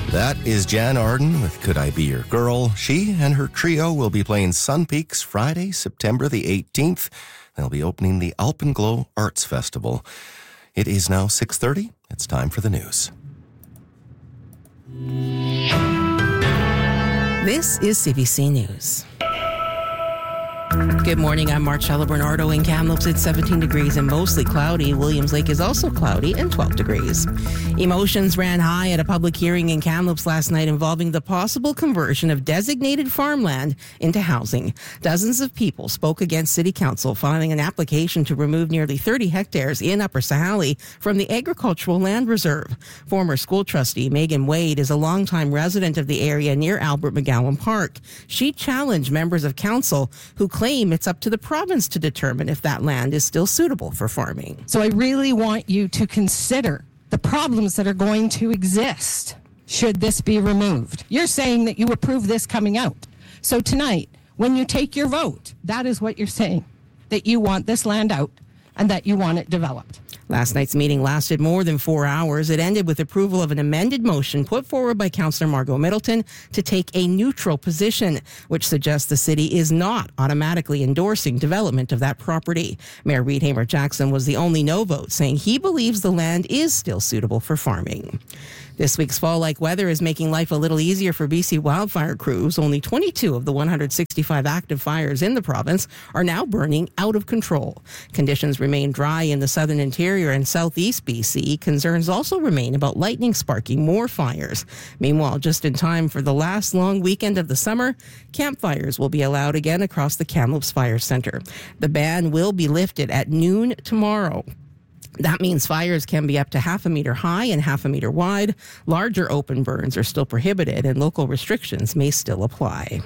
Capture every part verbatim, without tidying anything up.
That is Jan Arden with Could I Be Your Girl. She and her trio will be playing Sun Peaks Friday, September the eighteenth. They'll be opening the Alpenglow Arts Festival. It is now six thirty. It's time for the news. This is C B C News. Good morning, I'm Marcella Bernardo in Kamloops. It's seventeen degrees and mostly cloudy. Williams Lake is also cloudy and twelve degrees. Emotions ran high at a public hearing in Kamloops last night involving the possible conversion of designated farmland into housing. Dozens of people spoke against City Council filing an application to remove nearly thirty hectares in Upper Sahali from the Agricultural Land Reserve. Former school trustee Megan Wade is a longtime resident of the area near Albert McGowan Park. She challenged members of council who claim it's up to the province to determine if that land is still suitable for farming. So I really want you to consider the problems that are going to exist should this be removed. You're saying that you approve this coming out. So tonight, when you take your vote, that is what you're saying, that you want this land out and that you want it developed. Last night's meeting lasted more than four hours. It ended with approval of an amended motion put forward by Councillor Margot Middleton to take a neutral position, which suggests the city is not automatically endorsing development of that property. Mayor Reed Hamer-Jackson was the only no vote, saying he believes the land is still suitable for farming. This week's fall-like weather is making life a little easier for B C wildfire crews. Only twenty-two of the one hundred sixty-five active fires in the province are now burning out of control. Conditions remain dry in the southern interior and southeast B C. Concerns also remain about lightning sparking more fires. Meanwhile, just in time for the last long weekend of the summer, campfires will be allowed again across the Kamloops Fire Centre. The ban will be lifted at noon tomorrow. That means fires can be up to half a meter high and half a meter wide. Larger open burns are still prohibited and local restrictions may still apply.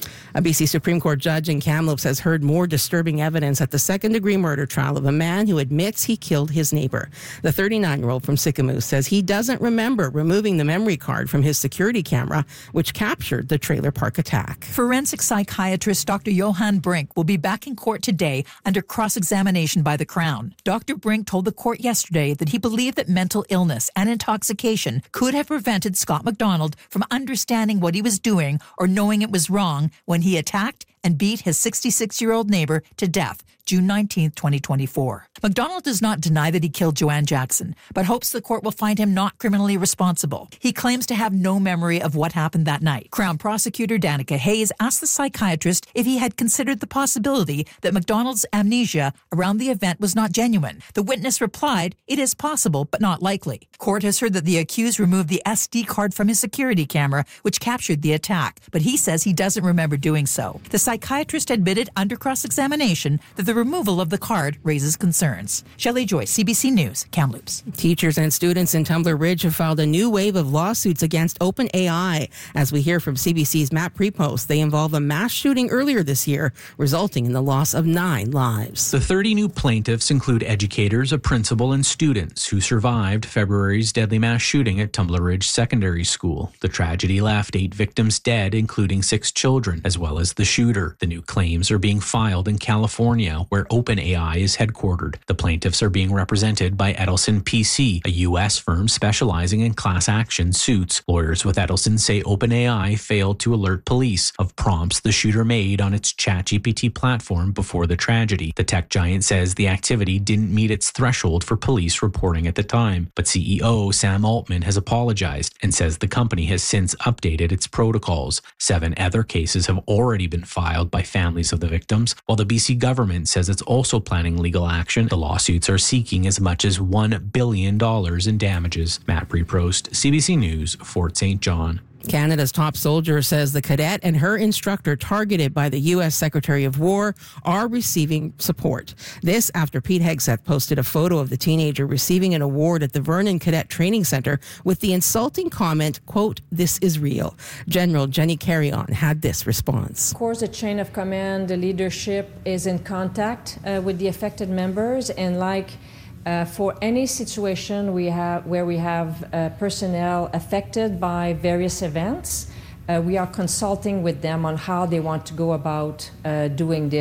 A B C Supreme Court judge in Kamloops has heard more disturbing evidence at the second-degree murder trial of a man who admits he killed his neighbor. The thirty-nine-year-old from Sicamous says he doesn't remember removing the memory card from his security camera, which captured the trailer park attack. Forensic psychiatrist Doctor Johan Brink will be back in court today under cross-examination by the Crown. Doctor Brink told the court yesterday that he believed that mental illness and intoxication could have prevented Scott MacDonald from understanding what he was doing or knowing it was wrong when he attacked and beat his sixty-six-year-old neighbor to death June nineteenth, twenty twenty-four. MacDonald does not deny that he killed Joanne Jackson, but hopes the court will find him not criminally responsible. He claims to have no memory of what happened that night. Crown Prosecutor Danica Hayes asked the psychiatrist if he had considered the possibility that MacDonald's amnesia around the event was not genuine. The witness replied, "It is possible, but not likely." Court has heard that the accused removed the S D card from his security camera, which captured the attack, but he says he doesn't remember doing so. The psychiatrist admitted under cross-examination that the removal of the card raises concerns. Shelley Joyce, C B C News, Kamloops. Teachers and students in Tumbler Ridge have filed a new wave of lawsuits against OpenAI. As we hear from C B C's Matt Prepost, they involve a mass shooting earlier this year, resulting in the loss of nine lives. The thirty new plaintiffs include educators, a principal, and students who survived February's deadly mass shooting at Tumbler Ridge Secondary School. The tragedy left eight victims dead, including six children, as well as the shooter. The new claims are being filed in California, where OpenAI is headquartered. The plaintiffs are being represented by Edelson P C, a U S firm specializing in class action suits. Lawyers with Edelson say OpenAI failed to alert police of prompts the shooter made on its ChatGPT platform before the tragedy. The tech giant says the activity didn't meet its threshold for police reporting at the time, but C E O Sam Altman has apologized and says the company has since updated its protocols. Seven other cases have already been filed by families of the victims, while the B C government says it's also planning legal action. The lawsuits are seeking as much as one billion dollars in damages. Matt Prepost, C B C News, Fort Saint John. Canada's top soldier says the cadet and her instructor targeted by the U S Secretary of War are receiving support. This after Pete Hegseth posted a photo of the teenager receiving an award at the Vernon Cadet Training Center with the insulting comment, quote, "This is real." General Jenny Carrion had this response. Of course, the chain of command, the leadership is in contact uh, with the affected members, and like Uh, for any situation we have where we have uh, personnel affected by various events, uh, we are consulting with them on how they want to go about uh, doing this.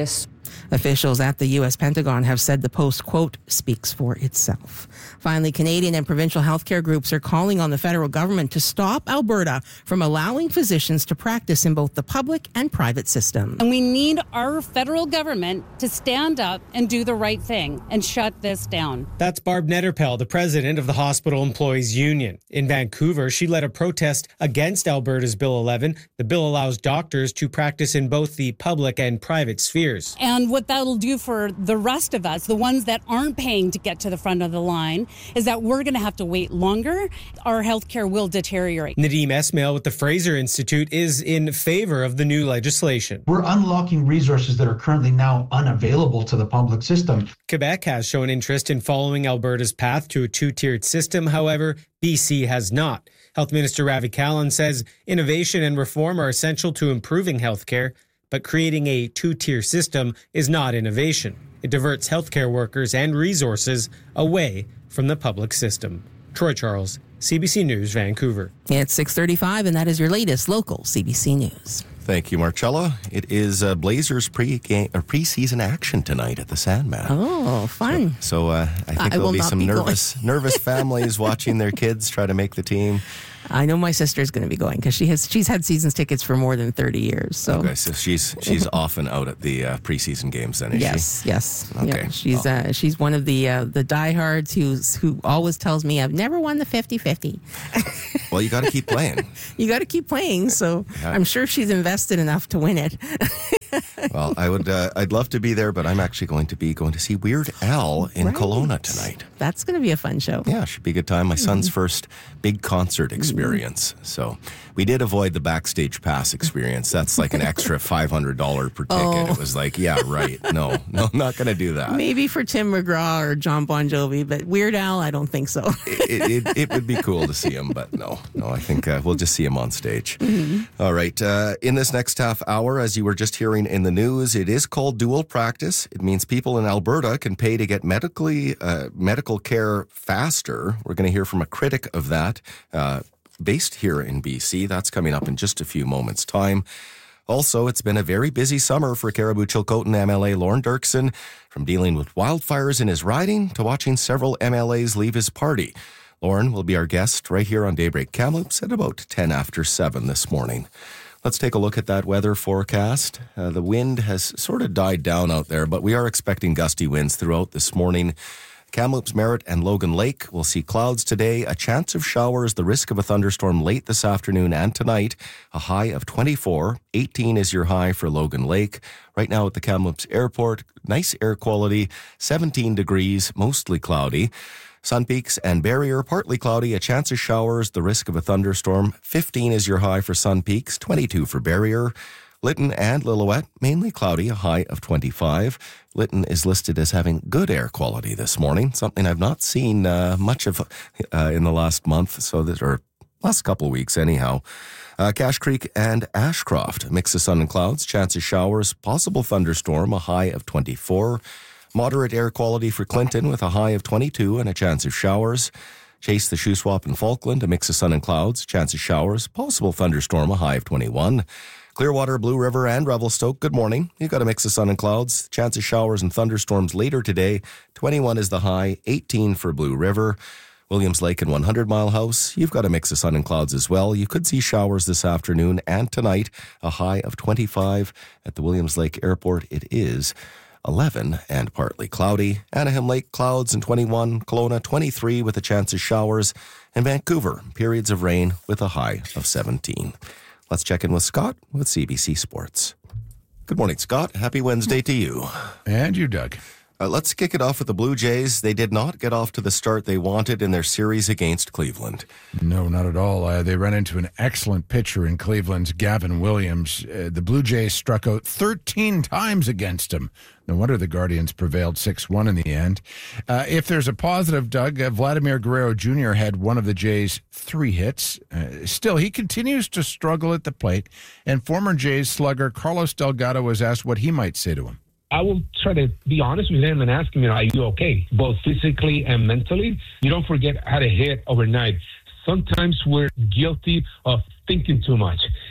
Officials at the U S Pentagon have said the post, quote, speaks for itself. Finally, Canadian and provincial healthcare groups are calling on the federal government to stop Alberta from allowing physicians to practice in both the public and private system. And we need our federal government to stand up and do the right thing and shut this down. That's Barb Netterpel, the president of the Hospital Employees Union. In Vancouver, she led a protest against Alberta's Bill eleven. The bill allows doctors to practice in both the public and private spheres. And what that'll do for the rest of us, the ones that aren't paying to get to the front of the line, is that we're going to have to wait longer. Our healthcare will deteriorate. Nadeem Esmail with the Fraser Institute is in favor of the new legislation. We're unlocking resources that are currently now unavailable to the public system. Quebec has shown interest in following Alberta's path to a two-tiered system. However, B C has not. Health Minister Ravi Kahlon says innovation and reform are essential to improving healthcare, but creating a two-tier system is not innovation. It diverts healthcare workers and resources away from the public system. Troy Charles, C B C News, Vancouver. It's six thirty-five, and that is your latest local C B C News. Thank you, Marcella. It is uh, Blazers pre-game or preseason action tonight at the Sandman. Oh, fun! So, so uh, I think I there'll will be not some be nervous, going. nervous families watching their kids try to make the team. I know my sister's going to be going because she has she's had seasons tickets for more than thirty years. So okay, so she's she's often out at the uh, preseason games, then is yes, she? yes, Okay, yeah, she's well. uh, she's one of the uh, the diehards who's who always tells me I've never won the fifty-fifty. Well, you got to keep playing. You got to keep playing. So Yeah. I'm sure she's invested enough to win it. Well, I would uh, I'd love to be there, but I'm actually going to be going to see Weird Al in Right. Kelowna tonight. That's going to be a fun show. Yeah, should be a good time. My son's Mm-hmm. first big concert experience. So we did avoid the backstage pass experience. That's like an extra five hundred dollars per ticket. Oh. It was like, yeah, right. No, no, I'm not going to do that. Maybe for Tim McGraw or John Bon Jovi, but Weird Al, I don't think so. it, it, it would be cool to see him, but no, no, I think uh, we'll just see him on stage. Mm-hmm. All right. Uh, in this next half hour, as you were just hearing in the news, it is called dual practice. It means people in Alberta can pay to get medically uh, medical care faster. We're going to hear from a critic of that, uh, based here in B C. That's coming up in just a few moments' time. Also, it's been a very busy summer for Caribou-Chilcotin M L A Lorne Dirksen, from dealing with wildfires in his riding to watching several M L As leave his party. Lorne will be our guest right here on Daybreak Kamloops at about ten after seven this morning. Let's take a look at that weather forecast. Uh, the wind has sort of died down out there, but we are expecting gusty winds throughout this morning. Kamloops, Merritt, and Logan Lake will see clouds today, a chance of showers, the risk of a thunderstorm late this afternoon and tonight, a high of twenty-four. eighteen is your high for Logan Lake. Right now at the Kamloops Airport, nice air quality, seventeen degrees, mostly cloudy. Sun Peaks and Barrier, partly cloudy, a chance of showers, the risk of a thunderstorm. fifteen is your high for Sun Peaks, twenty-two for Barrier. Lytton and Lillooet, mainly cloudy, a high of twenty-five. Lytton is listed as having good air quality this morning, something I've not seen uh, much of uh, in the last month, so that, or last couple of weeks anyhow. Uh, Cache Creek and Ashcroft, a mix of sun and clouds, chance of showers, possible thunderstorm, a high of twenty-four. Moderate air quality for Clinton with a high of twenty-two and a chance of showers. Chase the Shuswap and Falkland, a mix of sun and clouds, chance of showers, possible thunderstorm, a high of twenty-one. Clearwater, Blue River, and Revelstoke, good morning. You've got a mix of sun and clouds, chance of showers and thunderstorms later today. twenty-one is the high, eighteen for Blue River. Williams Lake and one hundred Mile House, you've got a mix of sun and clouds as well. You could see showers this afternoon and tonight, a high of twenty-five. At the Williams Lake Airport, it is eleven and partly cloudy. Anaheim Lake, clouds and twenty-one. Kelowna, twenty-three with a chance of showers. And Vancouver, periods of rain with a high of seventeen. Let's check in with Scott with C B C Sports. Good morning, Scott. Happy Wednesday to you. And you, Doug. Uh, let's kick it off with the Blue Jays. They did not get off to the start they wanted in their series against Cleveland. No, not at all. Uh, they ran into an excellent pitcher in Cleveland's Gavin Williams. Uh, the Blue Jays struck out thirteen times against him. No wonder the Guardians prevailed six one in the end. Uh, if there's a positive, Doug, uh, Vladimir Guerrero Junior had one of the Jays' three hits. Uh, still, he continues to struggle at the plate, and former Jays slugger Carlos Delgado was asked what he might say to him. I will try to be honest with him and ask him, you know, are you okay? Both physically and mentally. You don't forget how to hit overnight. Sometimes we're guilty of thinking too much.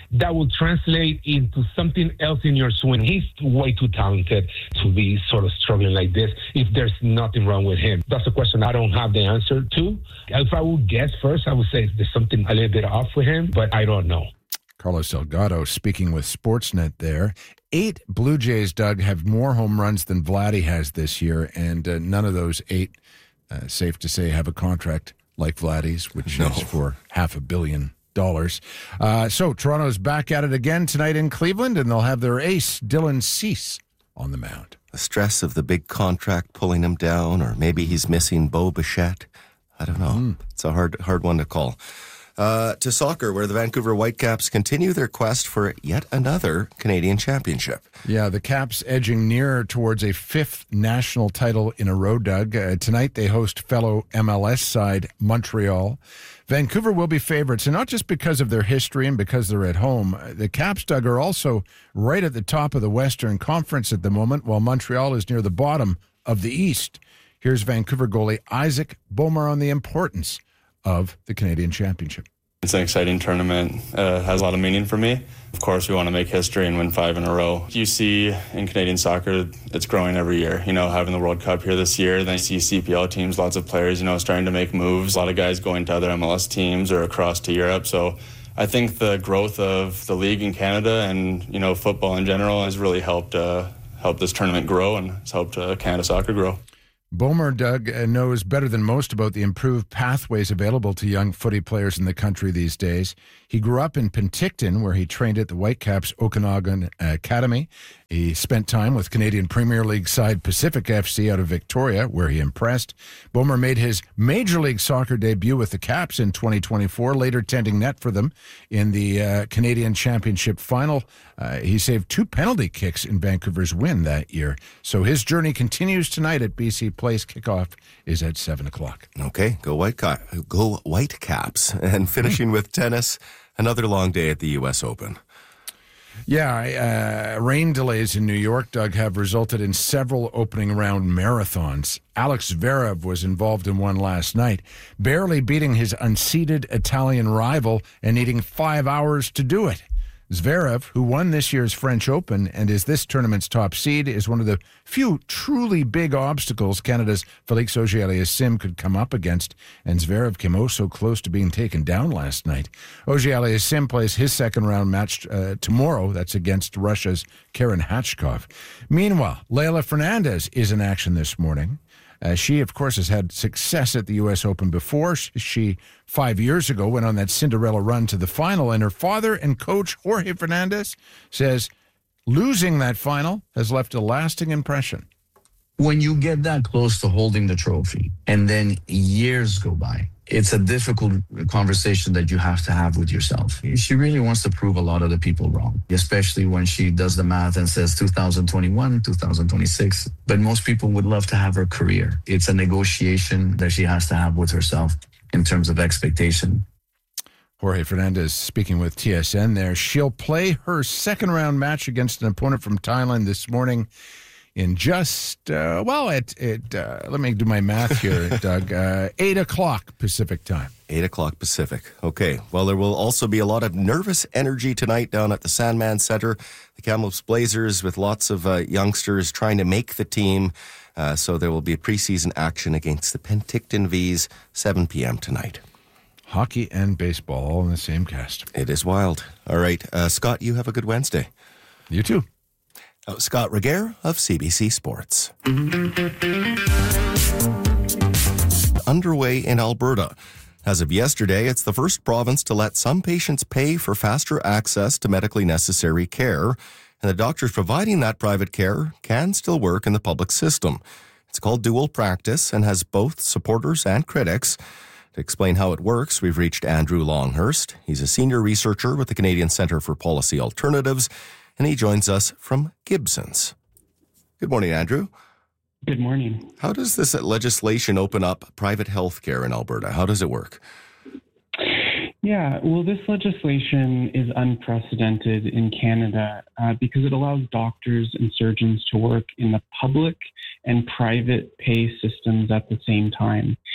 that will translate into something else in your swing. He's way too talented to be sort of struggling like this if there's nothing wrong with him. That's a question I don't have the answer to. If I would guess first, I would say there's something a little bit off with him, but I don't know. Carlos Delgado speaking with Sportsnet there. Eight Blue Jays, Doug, have more home runs than Vladdy has this year, and uh, none of those eight, uh, safe to say, have a contract like Vladdy's, which no. is for half a billion dollars. Uh, so Toronto's back at it again tonight in Cleveland, and they'll have their ace, Dylan Cease, on the mound. The stress of the big contract pulling him down, or maybe he's missing Bo Bichette. I don't know. Mm. It's a hard, hard one to call. Uh, to soccer, where the Vancouver Whitecaps continue their quest for yet another Canadian championship. Yeah, the Caps edging nearer towards a fifth national title in a row, Doug. Uh, tonight they host fellow M L S side Montreal. Vancouver will be favorites, and not just because of their history and because they're at home. The Caps, Doug, are also right at the top of the Western Conference at the moment, while Montreal is near the bottom of the East. Here's Vancouver goalie Isaac Boehmer on the importance of the Canadian Championship. It's an exciting tournament. Uh, has a lot of meaning for me. Of course, we want to make history and win five in a row. You see in Canadian soccer, it's growing every year. You know, having the World Cup here this year, then you see C P L teams, lots of players, you know, starting to make moves. A lot of guys going to other M L S teams or across to Europe. So I think the growth of the league in Canada and, you know, football in general has really helped uh, help this tournament grow and has helped uh, Canada soccer grow. Boehmer, Doug, knows better than most about the improved pathways available to young footy players in the country these days. He grew up in Penticton, where he trained at the Whitecaps Okanagan Academy. He spent time with Canadian Premier League side Pacific F C out of Victoria, where he impressed. Boehmer made his Major League Soccer debut with the Caps in twenty twenty-four, later tending net for them in the uh, Canadian Championship final. Uh, he saved two penalty kicks in Vancouver's win that year. So his journey continues tonight at B C Place. Kickoff is at seven o'clock. Okay, go White Ca- go Whitecaps. And finishing with tennis, another long day at the U S Open. Yeah, uh, rain delays in New York, Doug, have resulted in several opening round marathons. Alex Zverev was involved in one last night, barely beating his unseeded Italian rival and needing five hours to do it. Zverev, who won this year's French Open and is this tournament's top seed, is one of the few truly big obstacles Canada's Félix Auger-Aliassime could come up against, and Zverev came oh so close to being taken down last night. Auger-Aliassime plays his second-round match uh, tomorrow. That's against Russia's Karen Khachkov. Meanwhile, Leylah Fernandez is in action this morning. Uh, she, of course, has had success at the U S Open before. She, five years ago, went on that Cinderella run to the final, and her father and coach, Jorge Fernandez, says losing that final has left a lasting impression. When you get that close to holding the trophy, and then years go by, it's a difficult conversation that you have to have with yourself. She really wants to prove a lot of the people wrong, especially when she does the math and says two thousand twenty-one, two thousand twenty-six. But most people would love to have her career. It's a negotiation that she has to have with herself in terms of expectation. Jorge Fernandez speaking with T S N there. She'll play her second round match against an opponent from Thailand this morning in just, uh, well, at, at uh, let me do my math here, Doug, uh, eight o'clock Pacific time. eight o'clock Pacific. Okay. Well, there will also be a lot of nervous energy tonight down at the Sandman Center. The Kamloops Blazers with lots of uh, youngsters trying to make the team. Uh, so there will be preseason action against the Penticton V's, seven p.m. tonight. Hockey and baseball all in the same cast. It is wild. All right. Uh, Scott, you have a good Wednesday. You too. Uh, Scott Regehr of C B C Sports. Underway in Alberta. As of yesterday, it's the first province to let some patients pay for faster access to medically necessary care, and the doctors providing that private care can still work in the public system. It's called dual practice and has both supporters and critics. To explain how it works, we've reached Andrew Longhurst. He's a senior researcher with the Canadian Centre for Policy Alternatives, and he joins us from Gibsons. Good morning, Andrew. Good morning. How does this legislation open up private health care in Alberta? How does it work? Yeah, well, this legislation is unprecedented in Canada uh, because it allows doctors and surgeons to work in the public and private pay systems at the same time.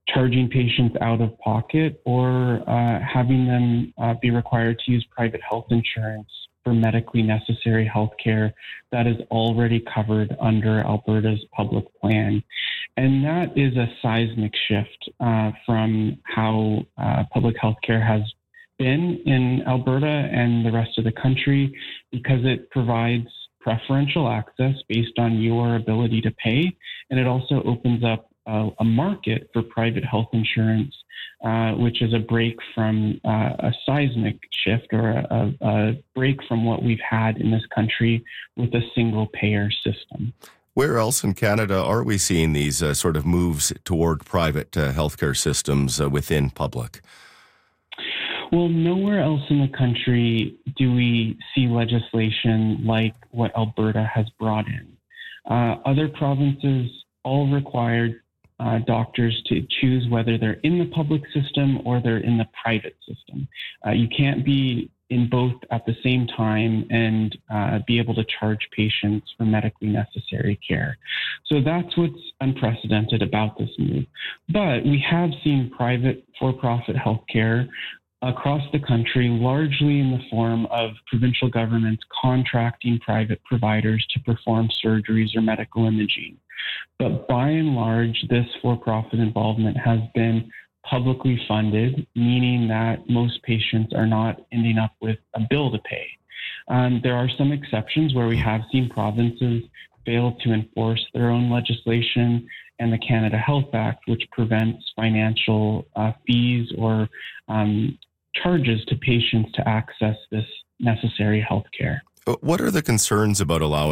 charging patients out of pocket or uh, having them uh, be required to use private health insurance for medically necessary health care that is already covered under Alberta's public plan. And that is a seismic shift uh, from how uh, public health care has been in Alberta and the rest of the country, because it provides preferential access based on your ability to pay, and it also opens up uh, a market for private health insurance, uh, which is a break from uh, a seismic shift or a, a break from what we've had in this country with a single payer system. Where else in Canada are we seeing these uh, sort of moves toward private uh, healthcare systems uh, within public? Well, nowhere else in the country do we see legislation like what Alberta has brought in. Uh, other provinces all required uh, doctors to choose whether they're in the public system or they're in the private system. Uh, you can't be in both at the same time and uh, be able to charge patients for medically necessary care. So that's what's unprecedented about this move. But we have seen private for-profit healthcare across the country, largely in the form of provincial governments contracting private providers to perform surgeries or medical imaging. But by and large, this for-profit involvement has been publicly funded, meaning that most patients are not ending up with a bill to pay. Um, there are some exceptions where we have seen provinces fail to enforce their own legislation and the Canada Health Act, which prevents financial uh, fees or um, charges to patients to access this necessary health care. What are the concerns about allowing